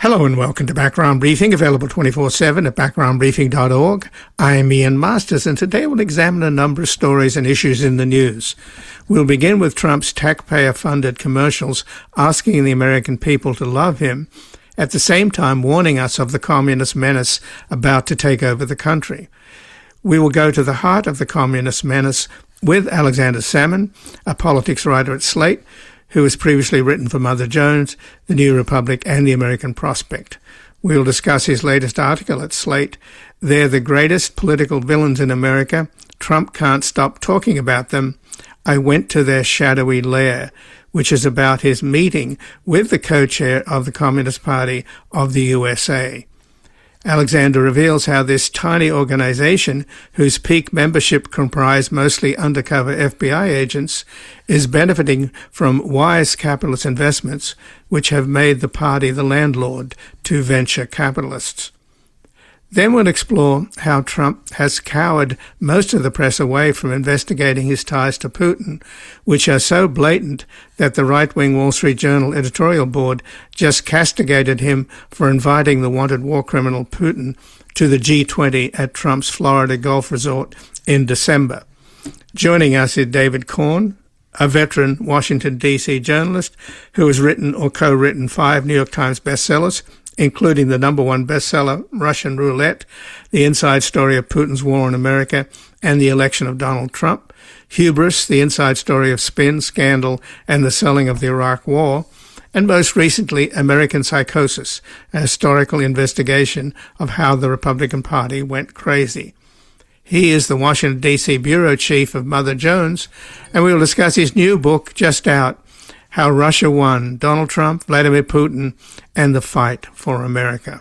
Hello and welcome to Background Briefing, available 24/7 at backgroundbriefing.org. I am Ian Masters, and today we'll examine a number of stories and issues in the news. We'll begin with Trump's taxpayer-funded commercials asking the American people to love him, at the same time warning us of the communist menace about to take over the country. We will go to the heart of the communist menace with Alexander Salmon, a politics writer at Slate, who has previously written for Mother Jones, The New Republic, and The American Prospect. We will discuss his latest article at Slate, They're the Greatest Political Villains in America. Trump Can't Stop Talking About Them. I Went to Their Shadowy Lair, which is about his meeting with the co-chair of the Communist Party of the USA. Alexander reveals how this tiny organization, whose peak membership comprised mostly undercover FBI agents, is benefiting from wise capitalist investments which have made the party the landlord to venture capitalists. Then we'll explore how Trump has cowered most of the press away from investigating his ties to Putin, which are so blatant that the right-wing Wall Street Journal editorial board just castigated him for inviting the wanted war criminal Putin to the G20 at Trump's Florida Gulf Resort in December. Joining us is David Corn, a veteran Washington, D.C. journalist who has written or co-written 5 New York Times bestsellers, including the #1 bestseller, Russian Roulette, The Inside Story of Putin's War on America and the Election of Donald Trump, Hubris, The Inside Story of Spin, Scandal, and the Selling of the Iraq War, and most recently, American Psychosis, a historical investigation of how the Republican Party went crazy. He is the Washington, D.C. bureau chief of Mother Jones, and we will discuss his new book, just out, How Russia Won, Donald Trump, Vladimir Putin, and the Fight for America.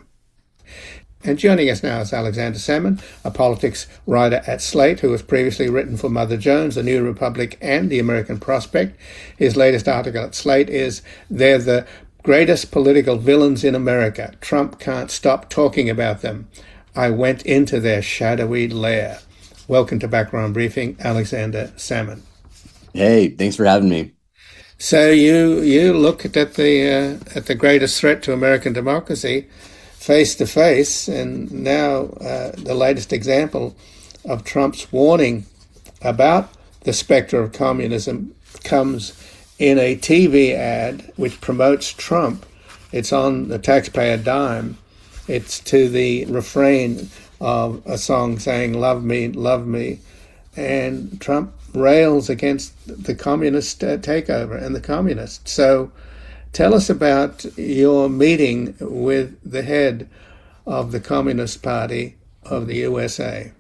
And joining us now is Alexander Salmon, a politics writer at Slate, who has previously written for Mother Jones, The New Republic, and The American Prospect. His latest article at Slate is They're the Greatest Political Villains in America. Trump Can't Stop Talking About Them. I Went into Their Shadowy Lair. Welcome to Background Briefing, Alexander Salmon. Hey, thanks for having me. So you looked at the greatest threat to American democracy face to face, and now the latest example of Trump's warning about the specter of communism comes in a TV ad which promotes Trump. It's on the taxpayer dime. It's to the refrain of a song saying, "Love me, love me," and Trump rails against the communist takeover and the communists. So tell us about your meeting with the head of the Communist Party of the USA.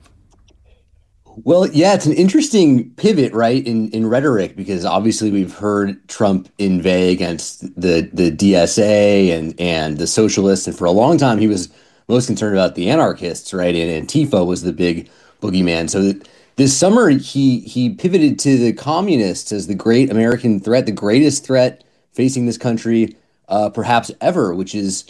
Well, yeah, it's an interesting pivot, right, in rhetoric, because obviously we've heard Trump inveigh against the DSA and the socialists, and for a long time he was most concerned about the anarchists, right, and Antifa was the big boogeyman. So this summer, he pivoted to the communists as the great American threat, the greatest threat facing this country, perhaps ever, which is,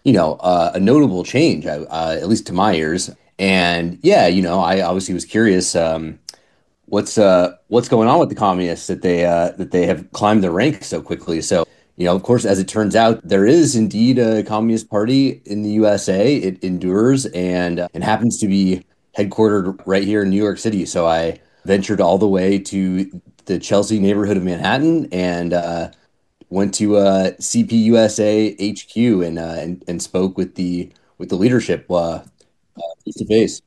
a notable change, at least to my ears. And yeah, I obviously was curious, what's going on with the communists that they have climbed the ranks so quickly. So, of course, as it turns out, there is indeed a Communist Party in the USA. It endures and happens to be headquartered right here in New York City. So I ventured all the way to the Chelsea neighborhood of Manhattan and went to CPUSA HQ and spoke with the leadership face to face.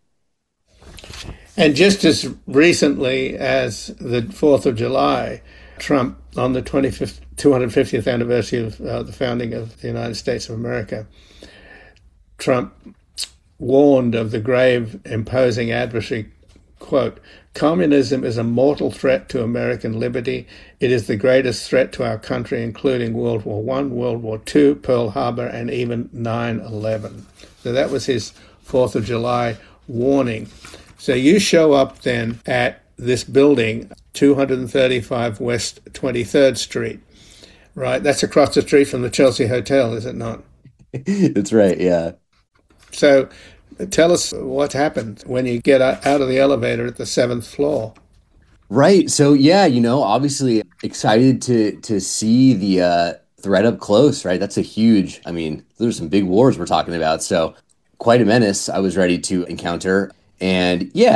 And just as recently as the 4th of July, Trump, on the 250th anniversary of the founding of the United States of America, Trump warned of the grave, imposing adversary, quote, "Communism is a mortal threat to American liberty. It is the greatest threat to our country, including World War I, World War II, Pearl Harbor, and even 9/11. So that was his 4th of July warning. So you show up then at this building, 235 West 23rd Street, right? That's across the street from the Chelsea Hotel, is it not? That's right, yeah. So tell us what happened when you get out of the elevator at the 7th floor. Right. So yeah, obviously excited to see the threat up close, right? That's a huge, I mean, there's some big wars we're talking about. So quite a menace I was ready to encounter. And yeah,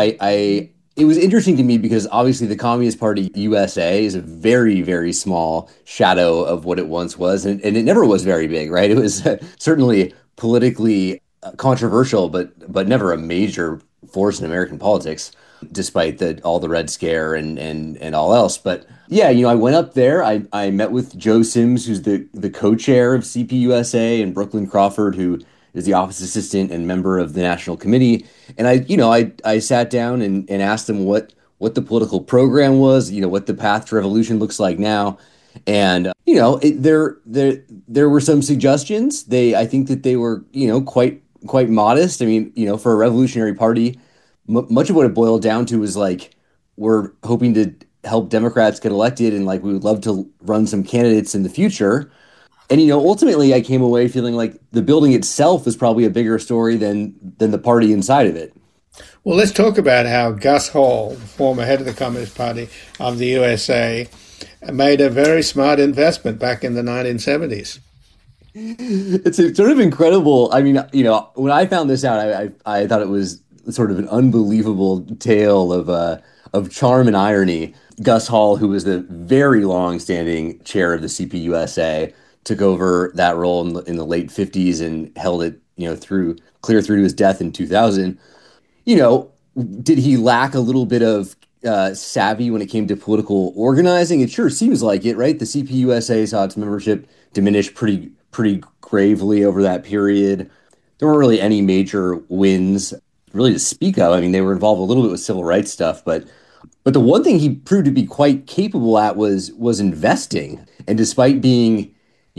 it was interesting to me because obviously the Communist Party USA is a very, very small shadow of what it once was. And it never was very big, right? It was certainly politically controversial, but never a major force in American politics, despite all the Red Scare and all else. But yeah, I went up there. I met with Joe Sims, who's the co-chair of CPUSA, and Brooklyn Crawford, who is the office assistant and member of the national committee. And I sat down and asked them what the political program was, what the path to revolution looks like now. And there were some suggestions. I think that they were quite modest. I mean, for a revolutionary party, much of what it boiled down to was like we're hoping to help Democrats get elected, and like we would love to run some candidates in the future. And ultimately, I came away feeling like the building itself is probably a bigger story than the party inside of it. Well, let's talk about how Gus Hall, former head of the Communist Party of the USA, made a very smart investment back in the 1970s. It's sort of incredible. I mean, when I found this out, I thought it was sort of an unbelievable tale of charm and irony. Gus Hall, who was the very long-standing chair of the CPUSA, took over that role in the late 50s and held it, clear through to his death in 2000. You know, did he lack a little bit of savvy when it came to political organizing? It sure seems like it, right? The CPUSA saw its membership diminish pretty gravely over that period. There weren't really any major wins really to speak of. I mean, they were involved a little bit with civil rights stuff, but the one thing he proved to be quite capable at was investing. And despite being,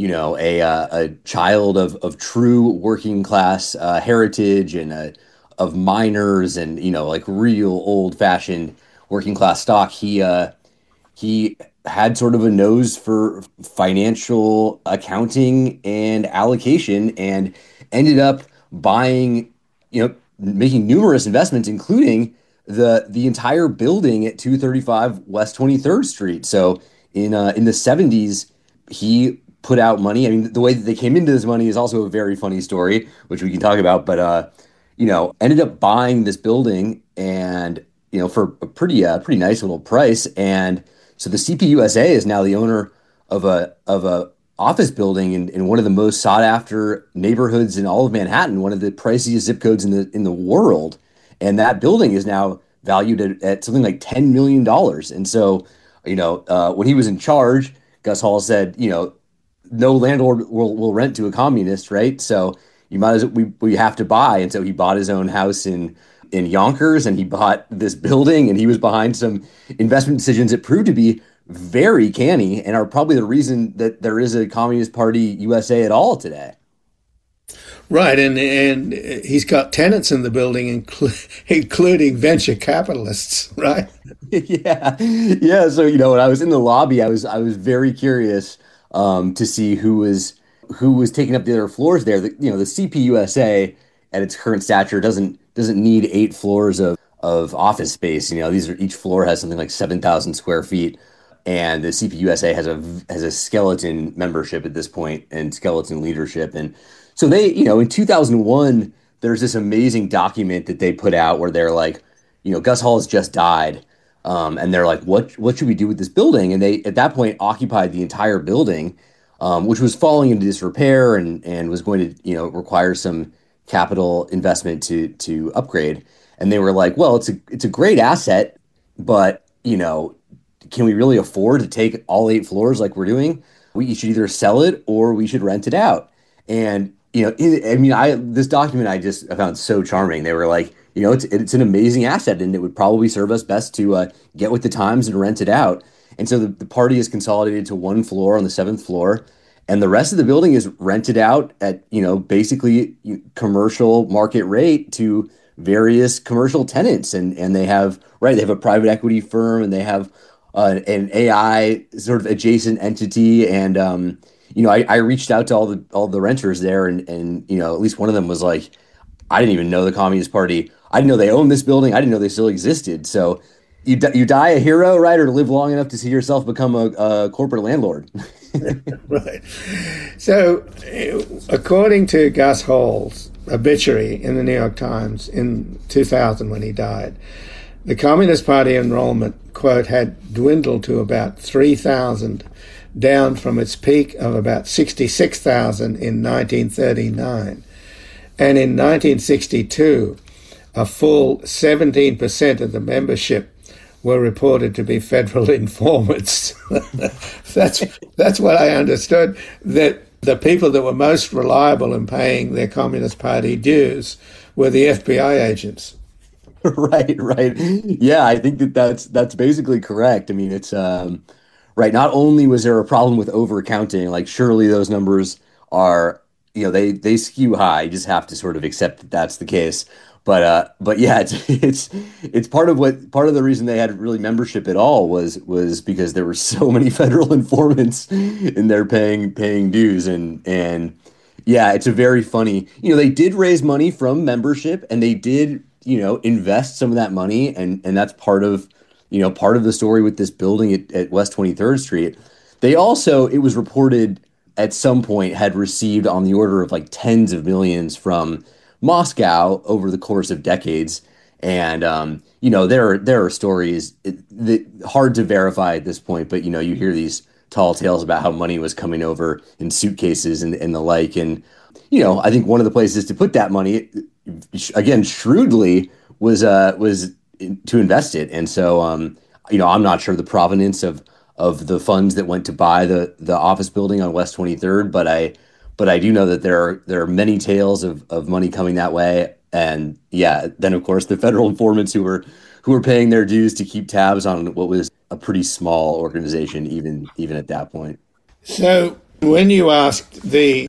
a child of true working class heritage and of miners and like real old fashioned working class stock, he had sort of a nose for financial accounting and allocation, and ended up buying, making numerous investments, including the entire building at 235 West 23rd Street. So in the 70s, he put out money. I mean, the way that they came into this money is also a very funny story, which we can talk about. But ended up buying this building, and for a pretty nice little price. And so the CPUSA is now the owner of a office building in one of the most sought after neighborhoods in all of Manhattan, one of the priciest zip codes in the world. And that building is now valued at something like $10 million. And so, when he was in charge, Gus Hall said, no landlord will rent to a communist, right? So you might as we have to buy. And so he bought his own house in Yonkers, and he bought this building, and he was behind some investment decisions that proved to be very canny and are probably the reason that there is a Communist Party USA at all today. Right, and he's got tenants in the building, including venture capitalists, right? Yeah. So when I was in the lobby, I was very curious to see who was taking up the other floors there. The CPUSA at its current stature doesn't need 8 floors of office space. Each floor has something like 7,000 square feet, and the CPUSA has a skeleton membership at this point and skeleton leadership. And so they, in 2001, there's this amazing document that they put out where they're like, Gus Hall has just died. And they're like, what should we do with this building? And they, at that point, occupied the entire building, which was falling into disrepair and was going to, require some capital investment to upgrade. And they were like, well, it's a great asset, but, can we really afford to take all 8 floors like we're doing? We should either sell it or we should rent it out. And, this document I found so charming. They were like, it's an amazing asset, and it would probably serve us best to get with the times and rent it out. And so the party is consolidated to 1 floor on the 7th floor, and the rest of the building is rented out at basically commercial market rate to various commercial tenants. And they have a private equity firm, and they have an AI sort of adjacent entity. And I reached out to all the renters there, and at least one of them was like, I didn't even know the Communist Party. I didn't know they owned this building. I didn't know they still existed. So you die a hero, right? Or live long enough to see yourself become a corporate landlord. Right. So, according to Gus Hall's obituary in the New York Times in 2000 when he died, the Communist Party enrollment, quote, had dwindled to about 3,000, down from its peak of about 66,000 in 1939. And in 1962, a full 17% of the membership were reported to be federal informants. That's what I understood, that the people that were most reliable in paying their Communist Party dues were the FBI agents. Right, right. Yeah, I think that's basically correct. I mean, it's right. Not only was there a problem with overcounting, like surely those numbers are, they skew high. You just have to sort of accept that that's the case. But yeah, it's part of the reason they had really membership at all was because there were so many federal informants in there paying dues and yeah, it's a very funny. They did raise money from membership and they did invest some of that money, and that's part of the story with this building at West 23rd Street. They also, it was reported at some point, had received on the order of like tens of millions from Moscow over the course of decades. And there are stories that hard to verify at this point, but you hear these tall tales about how money was coming over in suitcases and the like. And I think one of the places to put that money, again, shrewdly, was to invest it. And so, I'm not sure the provenance of the funds that went to buy the office building on West 23rd, but I do know that there are many tales of money coming that way. And yeah, then of course the federal informants who were paying their dues to keep tabs on what was a pretty small organization, even at that point. So when you asked the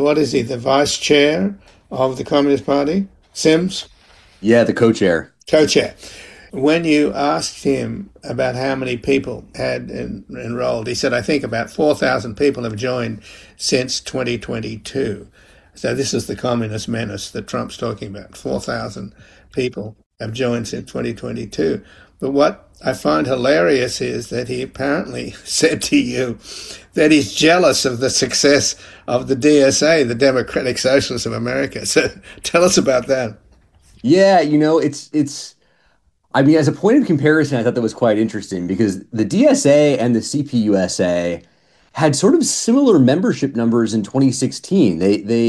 vice chair of the Communist Party, Sims? Yeah, the co-chair. Co-chair. When you asked him about how many people had enrolled, he said, I think about 4,000 people have joined since 2022. So this is the communist menace that Trump's talking about. 4,000 people have joined since 2022. But what I find hilarious is that he apparently said to you that he's jealous of the success of the DSA, the Democratic Socialists of America. So tell us about that. Yeah, it's I mean, as a point of comparison, I thought that was quite interesting because the DSA and the CPUSA had sort of similar membership numbers in 2016.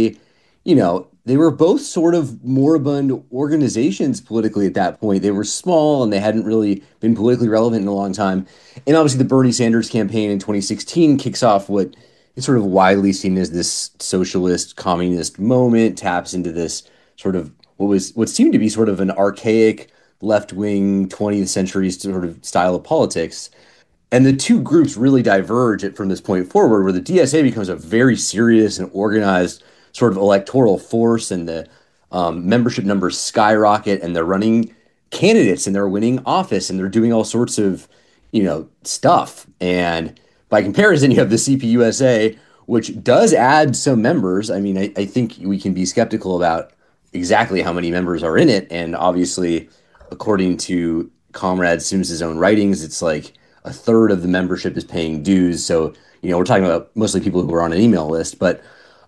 They were both sort of moribund organizations politically at that point. They were small and they hadn't really been politically relevant in a long time. And obviously the Bernie Sanders campaign in 2016 kicks off what is sort of widely seen as this socialist communist moment, taps into this sort of what seemed to be sort of an archaic left-wing 20th century sort of style of politics. And the two groups really diverge from this point forward, where the DSA becomes a very serious and organized sort of electoral force, and the membership numbers skyrocket, and they're running candidates, and they're winning office, and they're doing all sorts of, stuff. And by comparison, you have the CPUSA, which does add some members. I mean, I think we can be skeptical about exactly how many members are in it, and obviously, according to Comrade Sims's own writings, it's like a third of the membership is paying dues. So, we're talking about mostly people who are on an email list, but,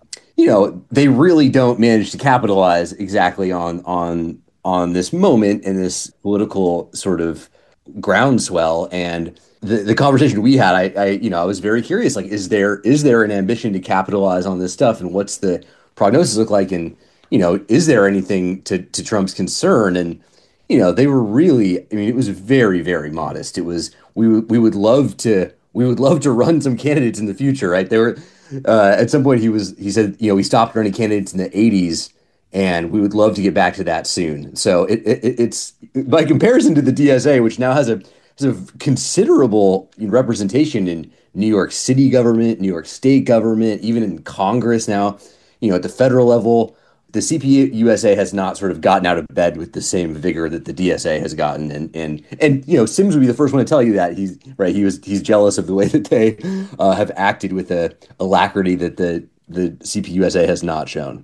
they really don't manage to capitalize exactly on this moment and this political sort of groundswell. And the conversation we had, I was very curious, like, is there an ambition to capitalize on this stuff, and what's the prognosis look like? And, is there anything to Trump's concern? And, they were really, I mean, it was very, very modest. It was, we would love to run some candidates in the future, right? They were, at some point he said, we stopped running candidates in the 80s and we would love to get back to that soon. So it's by comparison to the DSA, which now has a considerable representation in New York City government, New York State government, even in Congress now, at the federal level. The CPUSA has not sort of gotten out of bed with the same vigor that the DSA has gotten, and Sims would be the first one to tell you that he's jealous of the way that they have acted with a alacrity that the CPUSA has not shown.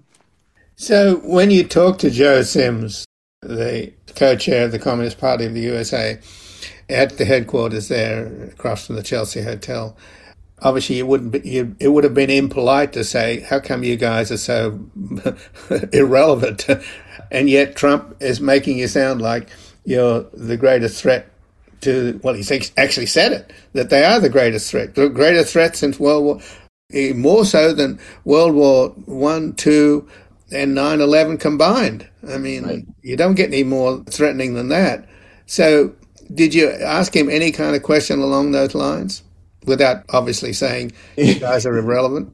So when you talk to Joe Sims, the co-chair of the Communist Party of the USA, at the headquarters there across from the Chelsea Hotel, obviously it would have been impolite to say, how come you guys are so irrelevant? And yet Trump is making you sound like you're the greatest threat to, well, he's actually said it, that they are the greatest threat, the greatest threat since World War, more so than World War One, Two, and 9/11 combined. I mean, Right. you don't get any more threatening than that. So, did you ask him any kind of question along those lines, without obviously saying you guys are irrelevant?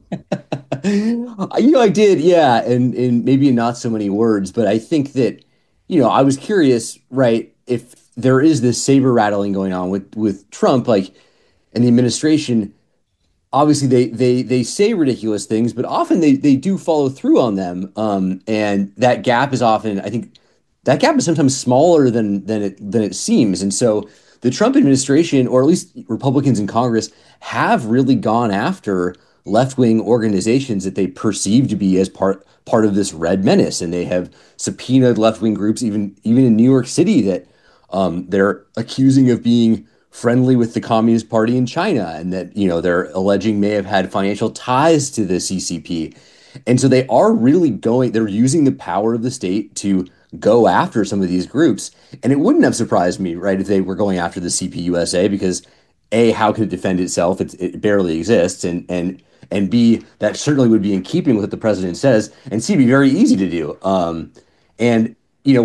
I did, yeah, and maybe in not so many words, but I think that, I was curious, right, if there is this saber rattling going on with Trump, like, and the administration. Obviously, they say ridiculous things, but often they do follow through on them. And that gap is often, I think, that gap is sometimes smaller than it seems. And so the Trump administration, or at least Republicans in Congress, have really gone after left-wing organizations that they perceive to be as part of this red menace, and they have subpoenaed left-wing groups, even in New York City, that they're accusing of being friendly with the Communist Party in China, and that they're alleging may have had financial ties to the CCP. And so they are really they're using the power of the state to go after some of these groups. And it wouldn't have surprised me, right, if they were going after the CPUSA, because A, how could it defend itself? It barely exists. And B, that certainly would be in keeping with what the president says, and C, be very easy to do. And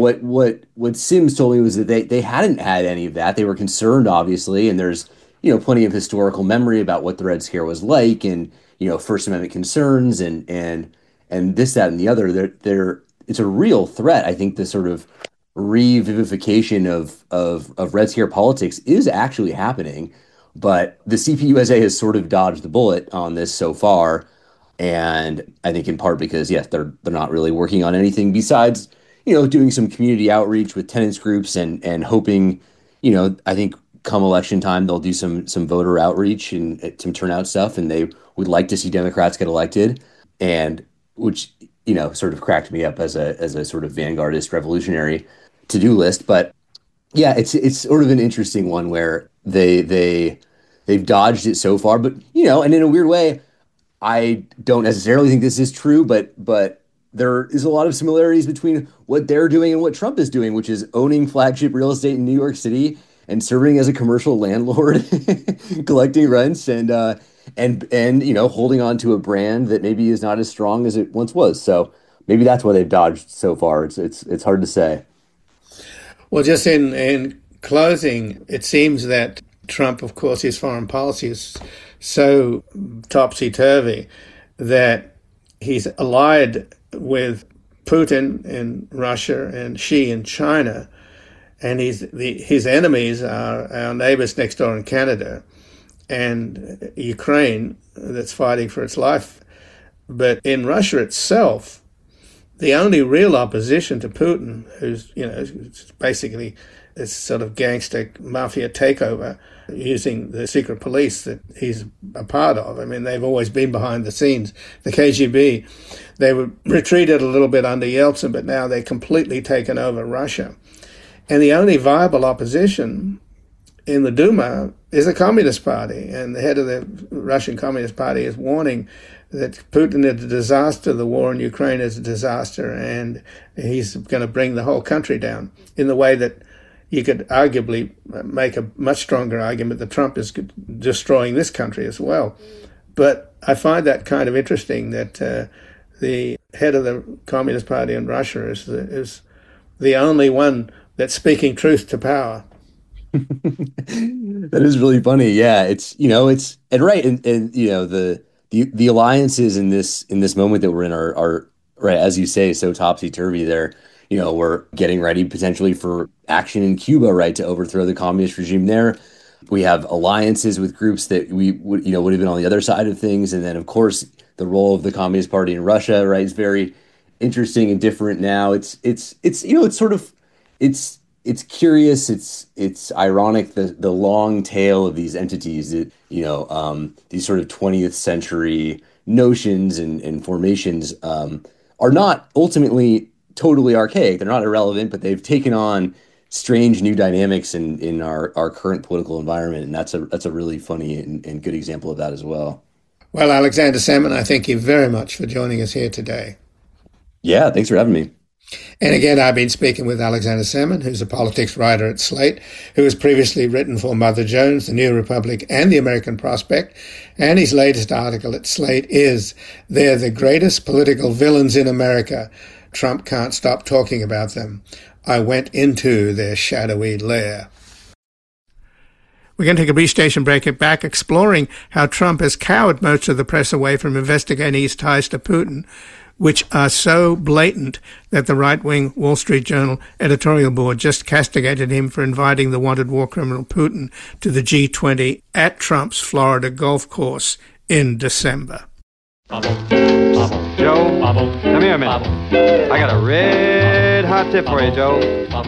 what Sims told me was that they hadn't had any of that. They were concerned, obviously, and there's plenty of historical memory about what the Red Scare was like, and First Amendment concerns, and this, that, and the other. It's a real threat. I think the sort of revivification of Red Scare politics is actually happening, but the CPUSA has sort of dodged the bullet on this so far. And I think in part because, yes, they're not really working on anything besides, doing some community outreach with tenants groups, and hoping, I think come election time they'll do some voter outreach and some turnout stuff, and they would like to see Democrats get elected, and which sort of cracked me up as a sort of vanguardist revolutionary to-do list. But yeah, it's sort of an interesting one where they've dodged it so far, but and in a weird way, I don't necessarily think this is true, but there is a lot of similarities between what they're doing and what Trump is doing, which is owning flagship real estate in New York City and serving as a commercial landlord, collecting rents, and holding on to a brand that maybe is not as strong as it once was. So maybe that's why they've dodged so far. It's hard to say. Well, just in closing, it seems that Trump, of course, his foreign policy is so topsy-turvy that he's allied with Putin in Russia and Xi in China, and his enemies are our neighbors next door in Canada and Ukraine, that's fighting for its life. But in Russia itself, the only real opposition to Putin, who's basically this sort of gangster mafia takeover using the secret police that he's a part of. I mean, they've always been behind the scenes. The KGB, they were retreated a little bit under Yeltsin, but now they're completely taken over Russia. And the only viable opposition in the Duma is the Communist Party. And the head of the Russian Communist Party is warning that Putin is a disaster, the war in Ukraine is a disaster, and he's going to bring the whole country down in the way that you could arguably make a much stronger argument that Trump is destroying this country as well. But I find that kind of interesting that the head of the Communist Party in Russia is the only one that's speaking truth to power. That is really funny. Yeah, it's and right, and the alliances in this moment that we're in are right, as you say, so topsy-turvy. We're getting ready potentially for action in Cuba, right, to overthrow the communist regime there. We have alliances with groups that we would have been on the other side of things, and then of course the role of the Communist Party in Russia, right, is very interesting and different now. It's curious. It's ironic, the long tail of these entities that these sort of 20th century notions and formations are not ultimately totally archaic. They're not irrelevant, but they've taken on strange new dynamics in our current political environment, and that's a really funny and good example of that as well. Well, Alexander Salmon, I thank you very much for joining us here today. Yeah, thanks for having me. And again, I've been speaking with Alexander Salmon, who's a politics writer at Slate, who has previously written for Mother Jones, The New Republic, and The American Prospect. And his latest article at Slate is "They're the Greatest Political Villains in America. Trump Can't Stop Talking About Them. I Went Into Their Shadowy Lair." We're going to take a brief station break and back, exploring how Trump has cowered most of the press away from investigating his ties to Putin, which are so blatant that the right-wing Wall Street Journal editorial board just castigated him for inviting the wanted war criminal Putin to the G20 at Trump's Florida golf course in December. Bubble, bubble, Joe, bubble, come here a minute. I got a red hot tip for you, Joe.